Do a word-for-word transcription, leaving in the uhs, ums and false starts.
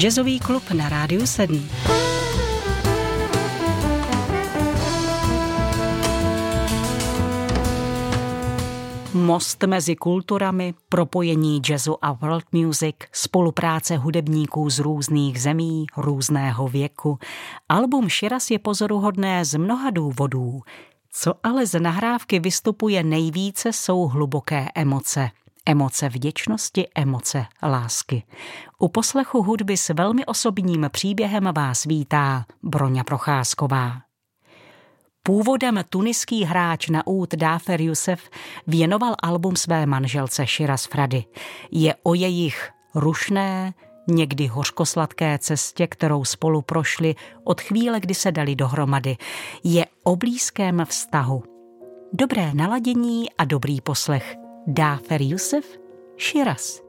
Jazzový klub na Rádiu sedm. Most mezi kulturami, propojení jazzu a world music, spolupráce hudebníků z různých zemí, různého věku. Album Shiraz je pozoruhodné z mnoha důvodů. Co ale z nahrávky vystupuje nejvíce, jsou hluboké emoce. Emoce vděčnosti, emoce lásky. U poslechu hudby s velmi osobním příběhem vás vítá Broňa Procházková. Původem tuniský hráč na úd Dáfer Youssef věnoval album své manželce Shiraz Frady. Je o jejich rušné, někdy hořkosladké cestě, kterou spolu prošli od chvíle, kdy se dali dohromady. Je o blízkém vztahu. Dobré naladění a dobrý poslech. Dáfer Youssef, Shiraz.